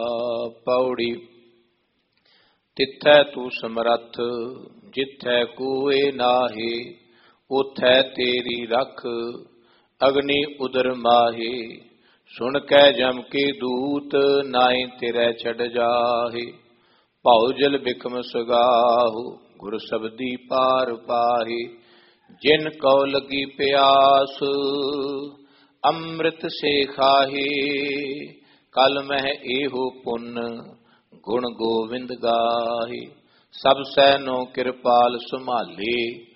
ਪੌੜੀ। ਤਿੱਥੈ ਤੂੰ ਸਮਰੱਥ ਜਿੱਥੈ ਕੂਏ ਨਾਹੀ, ਉਥੈ ਤੇਰੀ ਰਖ ਅਗਨੀ ਉਦਰ ਮਾਹੀ। ਸੁਣ ਕੈ ਜਮ ਕੇ ਦੂਤ ਨਾਹੀ ਤੇਰੇ ਛੱਡ ਜਾਹੀ। ਭਉ ਜਲ ਬਿਕਮ ਸਗਾਹੁ ਗੁਰ ਸਬਦੀ ਪਾਰ ਪਾਹੀ। ਜਿਨ ਕਉ ਲਗੀ ਪਿਆਸ ਅੰਮ੍ਰਿਤ ਸੇ ਖਾਹੀ। ਕਲ ਮਹਿ ਏਹੋ ਪੁੰਨ ਗੁਣ ਗੋਵਿੰਦ ਗਾਹੀ। ਸਭ ਸੈਨੋ ਕਿਰਪਾਲ ਸੰਭਾਲੇ,